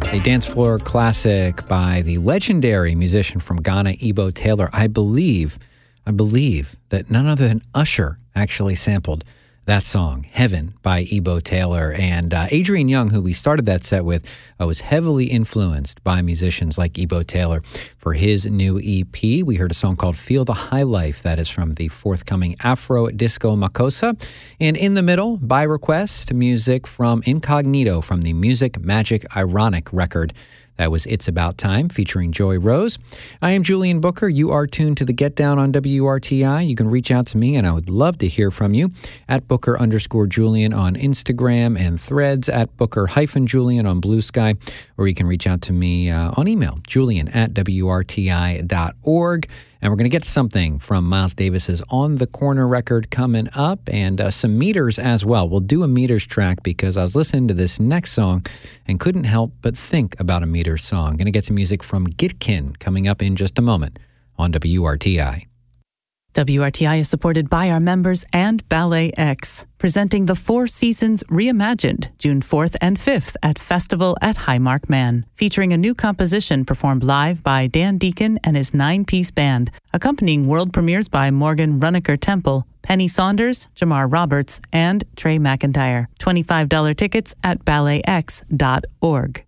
A dance floor classic by the legendary musician from Ghana, Ebo Taylor. I believe that none other than Usher actually sampled that song, Heaven, by Ebo Taylor. And Adrian Young, who we started that set with, was heavily influenced by musicians like Ebo Taylor for his new EP. We heard a song called Feel the High Life. That is from the forthcoming Afro Disco Makossa. And in the middle, by request, music from Incognito from the Music Magic Ironic record. That was It's About Time, featuring Joy Rose. I am Julian Booker. You are tuned to The Get Down on WRTI. You can reach out to me, and I would love to hear from you at Booker_Julian on Instagram and Threads, at Booker-Julian on Blue Sky, or you can reach out to me on email, julian@WRTI.org. And we're going to get something from Miles Davis's On the Corner record coming up, and some meters as well. We'll do a meters track because I was listening to this next song and couldn't help but think about a meters song. Going to get to music from Gitkin coming up in just a moment on WRTI. WRTI is supported by our members and Ballet X, presenting the Four Seasons Reimagined, June 4th and 5th at Festival at Highmark Man, featuring a new composition performed live by Dan Deacon and his 9-piece band, accompanying world premieres by Morgan Runneker Temple, Penny Saunders, Jamar Roberts, and Trey McIntyre. $25 tickets at balletx.org.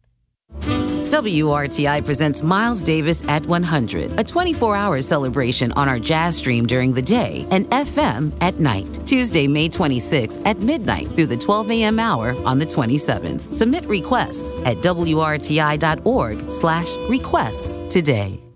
WRTI presents Miles Davis at 100, a 24-hour celebration on our jazz stream during the day and FM at night. Tuesday, May 26th at midnight through the 12 a.m. hour on the 27th. Submit requests at WRTI.org/requests today.